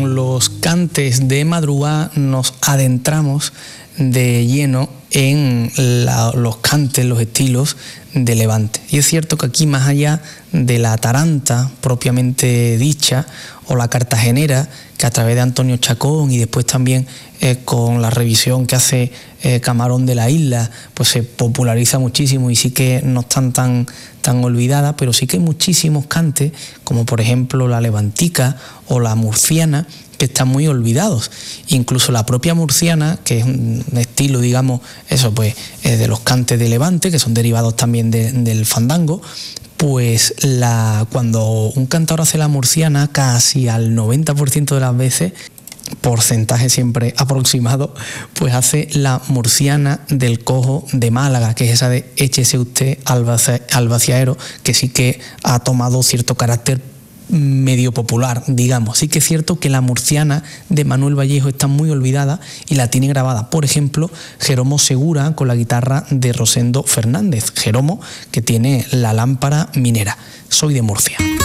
con los cantes de madrugada nos adentramos de lleno en los cantes, los estilos de Levante. Y es cierto que aquí, más allá de la taranta propiamente dicha o la cartagenera, que a través de Antonio Chacón y después también con la revisión que hace Camarón de la Isla, pues se populariza muchísimo y sí que no están tan olvidadas, pero sí que hay muchísimos cantes, como por ejemplo la levantica o la murciana, que están muy olvidados. Incluso la propia murciana, que es un estilo, digamos, eso pues de los cantes de Levante, que son derivados también del fandango, pues cuando un cantador hace la murciana, casi al 90% de las veces, porcentaje siempre aproximado, pues hace la murciana del cojo de Málaga, que es esa de échese usted al vaciadero, que sí que ha tomado cierto carácter medio popular, digamos. Sí que es cierto que la murciana de Manuel Vallejo está muy olvidada y la tiene grabada, por ejemplo, Jeromo Segura con la guitarra de Rosendo Fernández. Jeromo, que tiene la lámpara minera. Soy de Murcia.